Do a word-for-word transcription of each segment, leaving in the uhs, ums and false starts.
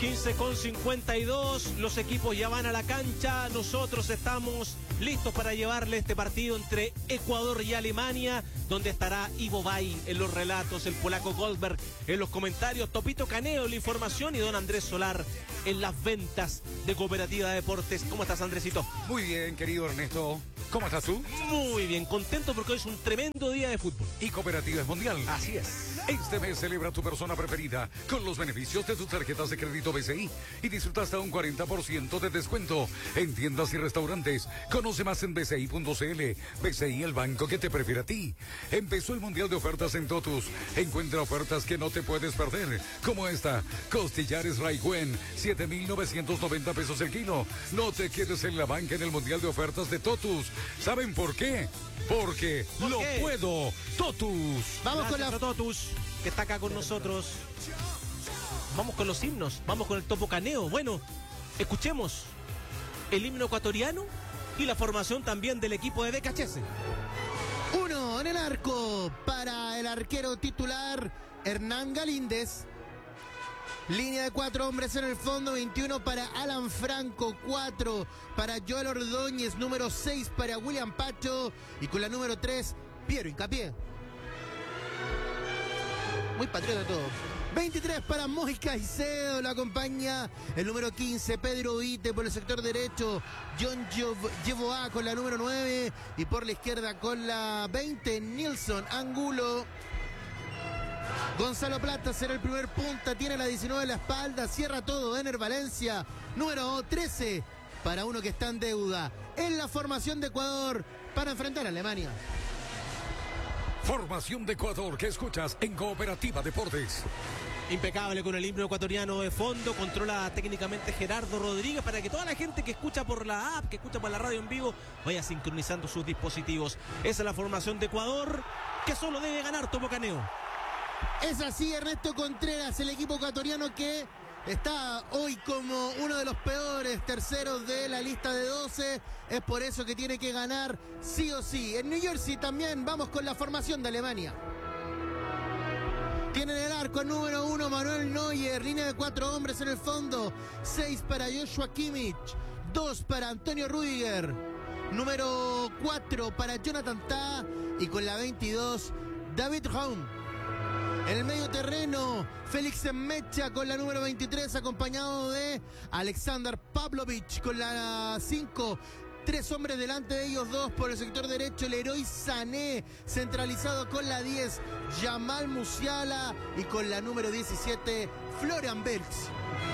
quince con cincuenta y dos, los equipos ya van a la cancha, nosotros estamos listos para llevarle este partido entre Ecuador y Alemania, donde estará Ivo Bay en los relatos, el polaco Goldberg en los comentarios, Topito Caneo en la información y don Andrés Solar en las ventas de Cooperativa Deportes. ¿Cómo estás, Andresito? Muy bien, querido Ernesto. ¿Cómo estás tú? Muy bien, contento porque hoy es un tremendo día de fútbol. Y Cooperativa es mundial. Así es. Este mes celebra tu persona preferida con los beneficios de tus tarjetas de crédito B C I y disfruta hasta un cuarenta por ciento de descuento en tiendas y restaurantes. Conoce más en b c i punto c l. B C I, el banco que te prefiere a ti. Empezó el mundial de ofertas en Totus. Encuentra ofertas que no te puedes perder, como esta: costillares Raigüen, siete mil novecientos noventa pesos el kilo. No te quedes en la banca en el mundial de ofertas de Totus. ¿Saben por qué? Porque ¿Por lo qué? puedo. Totus. Vamos Gracias con la a Totus, que está acá con nosotros. Vamos con los himnos, vamos con el Topo Caneo. Bueno, escuchemos el himno ecuatoriano y la formación también del equipo de B K H S. Uno en el arco para el arquero titular Hernán Galíndez. Línea de cuatro hombres en el fondo, veintiuno para Alan Franco, cuatro para Joel Ordóñez, número seis para William Pacho y con la número tres, Piero Hincapié. Muy patriota todo. veintitrés para Moy Caicedo, lo acompaña el número quince, Pedro Vite por el sector derecho, John Yevoa con la número nueve y por la izquierda con la veinte, Nilson Angulo. Gonzalo Plata será el primer punta, tiene la diecinueve en la espalda, cierra todo Ener Valencia, número trece para uno que está en deuda. En la formación de Ecuador para enfrentar a Alemania. Formación de Ecuador que escuchas en Cooperativa Deportes. Impecable con el himno ecuatoriano de fondo, controla técnicamente Gerardo Rodríguez para que toda la gente que escucha por la app, que escucha por la radio en vivo, vaya sincronizando sus dispositivos. Esa es la formación de Ecuador, que solo debe ganar Topo Caneo. Es así, Ernesto Contreras, el equipo ecuatoriano que está hoy como uno de los peores terceros de la lista de doce. Es por eso que tiene que ganar sí o sí. En New Jersey también vamos con la formación de Alemania. Tienen el arco número uno Manuel Neuer, línea de cuatro hombres en el fondo, seis para Joshua Kimmich, dos para Antonio Rüdiger, número cuatro para Jonathan Tah y con la veintidós David Raum. En el medio terreno, Félix Mecha con la número veintitrés, acompañado de Alexander Pavlovich con la cinco. Tres hombres delante de ellos, dos por el sector derecho, Leroy Sané, centralizado con la diez, Jamal Musiala y con la número diecisiete, Florian Wirtz.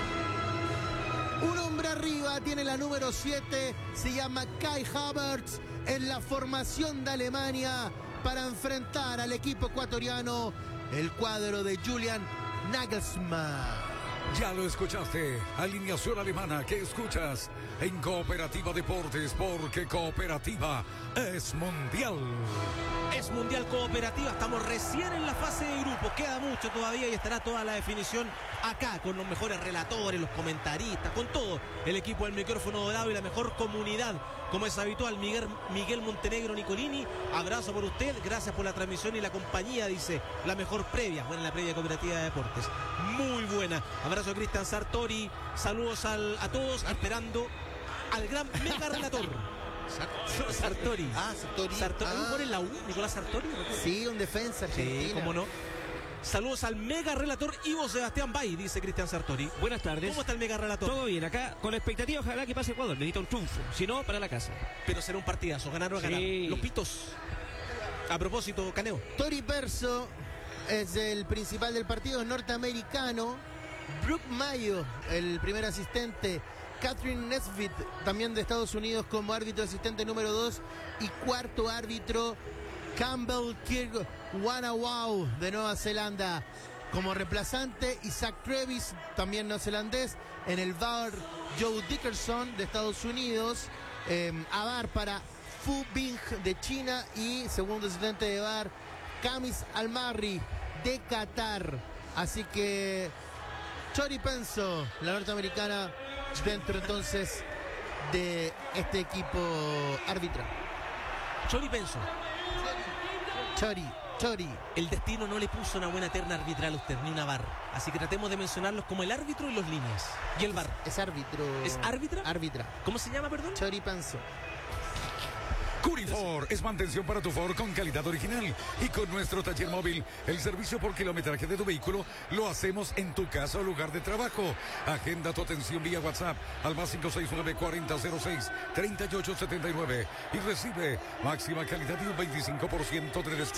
Un hombre arriba, tiene la número siete, se llama Kai Havertz, en la formación de Alemania para enfrentar al equipo ecuatoriano. El cuadro de Julian Nagelsmann. Ya lo escuchaste, alineación alemana que escuchas en Cooperativa Deportes, porque Cooperativa es mundial. Es mundial Cooperativa, estamos recién en la fase de grupos, queda mucho todavía y estará toda la definición acá con los mejores relatores, los comentaristas, con todo el equipo del micrófono dorado y la mejor comunidad, como es habitual. Miguel, Miguel Montenegro Nicolini, abrazo por usted, gracias por la transmisión y la compañía, dice, la mejor previa, buena la previa Cooperativa de Deportes, muy buena. Abrazo a Cristian Sartori, saludos al, a todos, esperando al gran mega relator. Sartori. Ah, Sartori. Sartori. Ah. ¿Por la U? Nicolás Sartori. Sí, un defensa argentino. Sí, cómo no. Saludos al mega relator Ivo Sebastián Bay, dice Cristian Sartori. Buenas tardes. ¿Cómo está el mega relator? Todo bien, acá con la expectativa, ojalá que pase Ecuador, necesita un triunfo, si no, para la casa. Pero será un partidazo, ganar o Sí. ganar. Los pitos. A propósito, Caneo. Tori Perso es el principal del partido, norteamericano. Brooke Mayo, el primer asistente. Catherine Nesbitt, también de Estados Unidos, como árbitro asistente número dos. Y cuarto árbitro, Campbell Kirk Wanawau, de Nueva Zelanda. Como reemplazante, Isaac Travis, también neozelandés. En el V A R, Joe Dickerson, de Estados Unidos. Eh, A V A R para Fu Bing, de China. Y segundo asistente de V A R, Kamis Almarri, de Qatar. Así que Tori Penso, la norteamericana, dentro entonces de este equipo arbitral. Chori Penso. Chori. Chori. El destino no le puso una buena terna arbitral a usted, ni una V A R. Así que tratemos de mencionarlos como el árbitro y los líneas. Y el V A R. Es árbitro. ¿Es árbitra? Árbitra. ¿Cómo se llama, perdón? Chori Panzo. Curifor es mantención para tu Ford con calidad original. Y con nuestro taller móvil, el servicio por kilometraje de tu vehículo lo hacemos en tu casa o lugar de trabajo. Agenda tu atención vía WhatsApp al más cinco seis nueve, cuarenta cero seis, treinta y ocho setenta y nueve y recibe máxima calidad y un veinticinco por ciento de descuento.